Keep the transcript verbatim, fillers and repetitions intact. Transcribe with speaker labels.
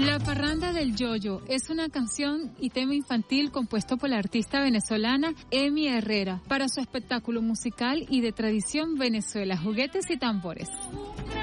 Speaker 1: La parranda del yoyo es una canción y tema infantil compuesto por la artista venezolana Emi Herrera para su espectáculo musical y de tradición Venezuela, juguetes y tambores.